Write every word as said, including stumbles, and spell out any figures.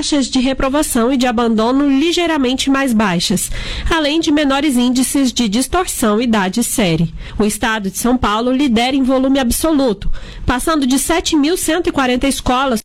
taxas de reprovação e de abandono ligeiramente mais baixas, além de menores índices de distorção idade-série. O estado de São Paulo lidera em volume absoluto, passando de sete mil cento e quarenta escolas